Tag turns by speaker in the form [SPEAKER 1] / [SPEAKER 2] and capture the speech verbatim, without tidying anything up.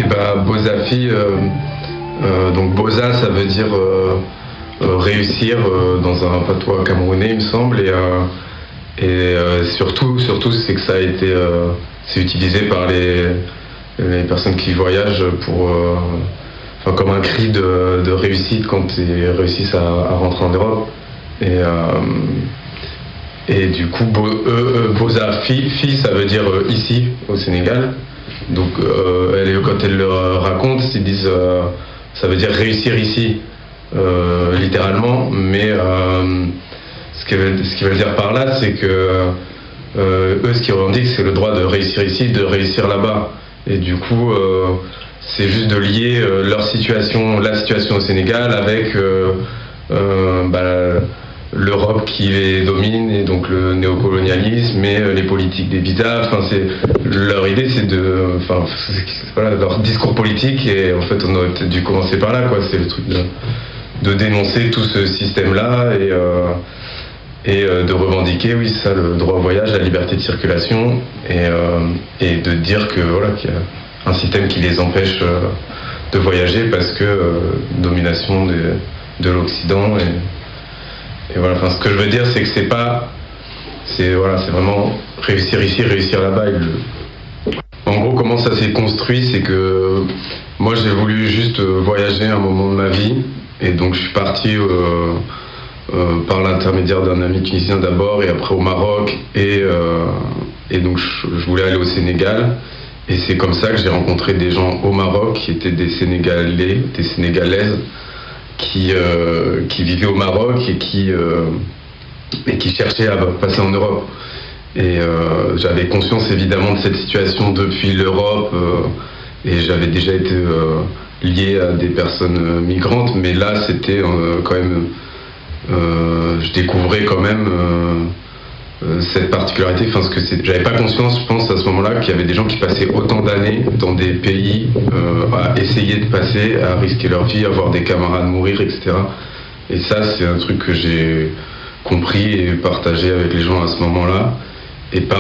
[SPEAKER 1] Et bah Bozafi, euh, euh, donc Boza ça veut dire euh, euh, réussir euh, dans un patois camerounais il me semble, et, euh, et euh, surtout, surtout c'est que ça a été euh, c'est utilisé par les, les personnes qui voyagent pour euh, enfin, comme un cri de, de réussite quand ils réussissent à, à rentrer en Europe. Et, euh, et du coup, Bo, euh, Bozafi, fi, ça veut dire euh, ici, au Sénégal. Donc, euh, elle, quand elle le raconte, ils disent euh, ça veut dire réussir ici, euh, littéralement. Mais euh, ce qu'ils veulent, ce qu'ils veulent dire par là, c'est que euh, eux, ce qu'ils revendiquent, c'est le droit de réussir ici, de réussir là-bas. Et du coup, euh, c'est juste de lier euh, leur situation, la situation au Sénégal, avec euh, euh, bah, l'Europe qui les domine, et donc le néocolonialisme et euh, les politiques des visas. Enfin, c'est leur idée, c'est de, enfin, c'est, voilà, leur discours politique. Et en fait, on aurait peut-être dû commencer par là, quoi. C'est le truc de, de dénoncer tout ce système-là et euh, et euh, de revendiquer, oui, ça, le droit au voyage, la liberté de circulation, et euh, et de dire que voilà, qu'il y a un système qui les empêche euh, de voyager parce que euh, domination de, de l'Occident. Et, et voilà, enfin, ce que je veux dire, c'est que c'est pas, c'est voilà, c'est vraiment réussir ici, réussir là-bas. Le... En gros, comment ça s'est construit, c'est que moi j'ai voulu juste voyager à un moment de ma vie, et donc je suis parti euh, euh, par l'intermédiaire d'un ami tunisien d'abord, et après au Maroc, et, euh, et donc je, je voulais aller au Sénégal. Et c'est comme ça que j'ai rencontré des gens au Maroc qui étaient des Sénégalais, des Sénégalaises, qui, euh, qui vivaient au Maroc et qui, euh, et qui cherchaient à passer en Europe. Et euh, j'avais conscience évidemment de cette situation depuis l'Europe, euh, et j'avais déjà été euh, lié à des personnes migrantes, mais là c'était euh, quand même, euh, je découvrais quand même euh, cette particularité, enfin, parce que c'est, j'avais pas conscience, je pense, à ce moment-là, qu'il y avait des gens qui passaient autant d'années dans des pays euh, à essayer de passer, à risquer leur vie, à voir des camarades mourir, et cetera. Et ça, c'est un truc que j'ai compris et partagé avec les gens à ce moment-là. Et par